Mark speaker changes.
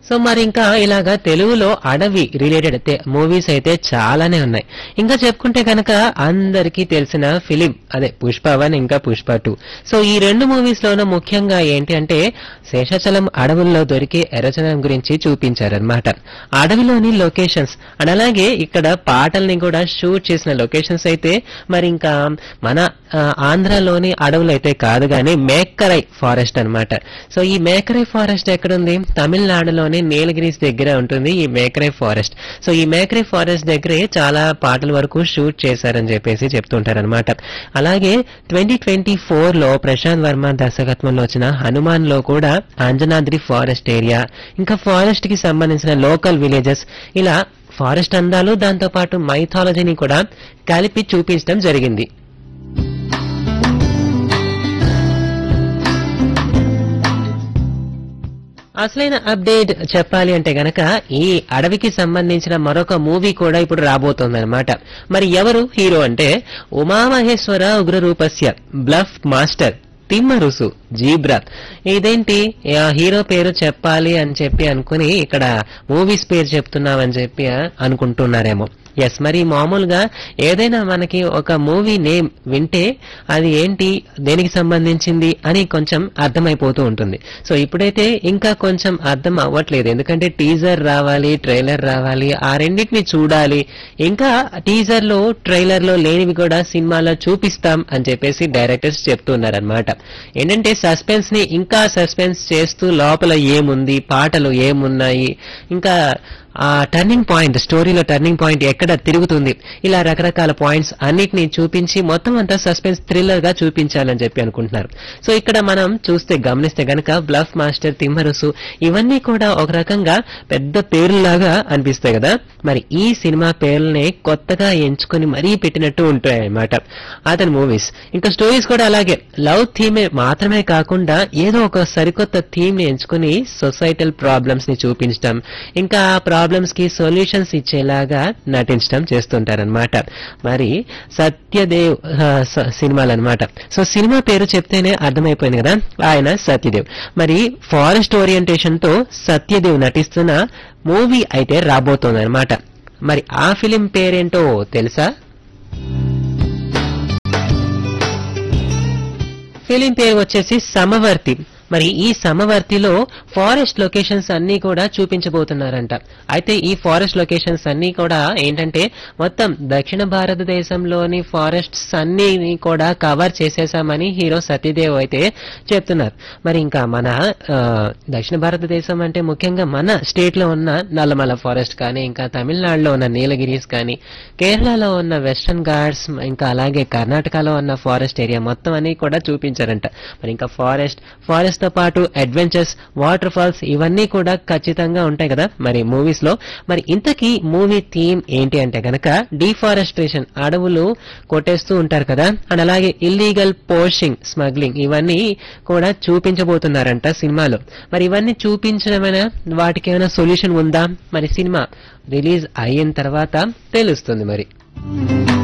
Speaker 1: So మరి ఇంకా ఇలాగా తెలుగులో అడవి రిలేటెడ్ మూవీస్ అయితే చాలానే ఉన్నాయి. ఇంకా చెప్పుకుంటే కనుక అందరికీ తెలిసిన ఫిలిం అదే పుష్ప 1 ఇంకా పుష్ప 2. సో ఈ రెండు మూవీస్ లోనూ ముఖ్యంగా ఏంటి అంటే శేషాచలం అడవుల్లో దొరికే ఎర్రచందనం గురించి చూపించారనమాట. అడవిలోని లొకేషన్స్ అండ్ అలాగే ఇక్కడ పాటల్ని కూడా షూట్ చేసిన లొకేషన్స్ అయితే మరి ఇంకా మన ఆంధ్రాలోని అడవులు అయితే కాదు గానీ మేక్కరై ఫారెస్ట్ అన్నమాట. సో ఈ మేకరై ఫారెస్ట్ ఎక్కడుంది? తమిళనాడులోని నీలగిరీస్ దగ్గర ఉంటుంది ఈ మేకరై ఫారెస్ట్. సో ఈ మేకరై ఫారెస్ట్ దగ్గరే చాలా పాటల వరకు షూట్ చేశారని చెప్పేసి చెప్తుంటారనమాట. అలాగే 2024 లో ప్రశాంత్ వర్మ దర్శకత్వంలో వచ్చిన హనుమాన్ లో కూడా అంజనాద్రి ఫారెస్ట్ ఏరియా ఇంకా ఫారెస్ట్ కి సంబంధించిన లోకల్ విలేజెస్ ఇలా ఫారెస్ట్ అందాలు దాంతో పాటు మైథాలజీని కూడా కలిపి చూపించడం జరిగింది. అసలైన అప్డేట్ చెప్పాలి అంటే గనక ఈ అడవికి సంబంధించిన మరొక మూవీ కూడా ఇప్పుడు రాబోతోందనమాట. మరి ఎవరు హీరో అంటే Umamaheshwara Ugraroopasya bluff master Timmarusu zebra. ఇదేంటి హీరో పేరు చెప్పాలి అని చెప్పి అనుకుని ఇక్కడ మూవీస్ పేరు చెప్తున్నామని చెప్పి అనుకుంటున్నారేమో. ఎస్, మరి మామూలుగా ఏదైనా మనకి ఒక మూవీ నేమ్ వింటే అది ఏంటి దేనికి సంబంధించింది అని కొంచెం అర్థమైపోతూ ఉంటుంది. సో ఇప్పుడైతే ఇంకా కొంచెం అర్థం అవ్వట్లేదు, ఎందుకంటే టీజర్ రావాలి, ట్రైలర్ రావాలి, ఆ రెండింటిని చూడాలి. ఇంకా టీజర్ లో ట్రైలర్ లో లేనివి కూడా సినిమాలో చూపిస్తాం అని చెప్పేసి డైరెక్టర్స్ చెప్తున్నారనమాట. ఏంటంటే సస్పెన్స్ ని ఇంకా సస్పెన్స్ చేస్తూ లోపల ఏముంది, పాటలు ఏమున్నాయి, ఇంకా ఆ టర్నింగ్ పాయింట్, స్టోరీలో టర్నింగ్ పాయింట్ ఎక్కడ తిరుగుతుంది, ఇలా రకరకాల పాయింట్స్ అన్నిటినీ చూపించి మొత్తం అంతా సస్పెన్స్ థ్రిల్లర్ గా చూపించాలని చెప్పి అనుకుంటున్నారు. సో ఇక్కడ మనం గమనిస్తే గనక బ్లఫ్ మాస్టర్, తిమ్మరుసు ఇవన్నీ కూడా ఒక రకంగా పెద్ద పేర్లులాగా అనిపిస్తాయి కదా. మరి ఈ సినిమా పేర్లనే కొత్తగా ఎంచుకొని మరీ పెట్టినట్టు ఉంటాయి అన్నమాట అతని మూవీస్. ఇంకా స్టోరీస్ కూడా అలాగే లవ్ థీమ్ మాత్రమే కాకుండా ఏదో ఒక సరికొత్త థీమ్ ని ఎంచుకుని సొసైటల్ ప్రాబ్లమ్స్ ని చూపించడం, ఇంకా ప్రాబ్లమ్స్ కి సొల్యూషన్స్ ఇచ్చేలాగా నటించడం చేస్తుంటారనమాట. మరి సత్యదేవ్ సినిమాలన్నమాట. సో సినిమా పేరు చెప్తేనే అర్థమైపోయింది కదా, ఆయన సత్యదేవ్. మరి ఫారెస్ట్ ఓరియంటేషన్ తో సత్యదేవ్ నటిస్తున్న మూవీ అయితే రాబోతోంది అనమాట. మరి ఆ ఫిలిం పేరేంటో తెలుసా? ఫిలిం పేరు వచ్చేసి సమవర్తి. మరి ఈ సమవర్తిలో ఫారెస్ట్ లొకేషన్స్ అన్ని కూడా చూపించబోతున్నారంట. అయితే ఈ ఫారెస్ట్ లొకేషన్స్ అన్ని కూడా ఏంటంటే మొత్తం దక్షిణ భారతదేశంలోని ఫారెస్ట్స్ అన్ని కూడా కవర్ చేసేసామని హీరో సత్యదేవ్ అయితే చెప్తున్నారు. మరి ఇంకా మన దక్షిణ భారతదేశం అంటే ముఖ్యంగా మన స్టేట్ లో ఉన్న నల్లమల ఫారెస్ట్ కానీ, ఇంకా తమిళనాడులో ఉన్న నీలగిరీస్ కానీ, కేరళలో ఉన్న వెస్టర్న్ ఘాట్స్, ఇంకా అలాగే కర్ణాటకలో ఉన్న ఫారెస్ట్ ఏరియా మొత్తం అన్ని కూడా చూపించారంట. మరి ఇంకా ఫారెస్ట్ తో పాటు అడ్వెంచర్స్, వాటర్ ఫాల్స్ ఇవన్నీ కూడా ఖచ్చితంగా ఉంటాయి కదా మరి మూవీస్ లో. మరి ఇంతకీ మూవీ థీమ్ ఏంటి అంటే గనక డిఫారెస్ట్రేషన్, అడవులు కొట్టేస్తూ ఉంటారు కదా, అండ్ అలాగే ఇల్లీగల్ పోషింగ్, స్మగ్లింగ్ ఇవన్నీ కూడా చూపించబోతున్నారంట సినిమాలో. మరి ఇవన్నీ చూపించడమైనా వాటికి ఏమైనా సొల్యూషన్ ఉందా? మరి సినిమా రిలీజ్ అయిన తర్వాత తెలుస్తుంది మరి.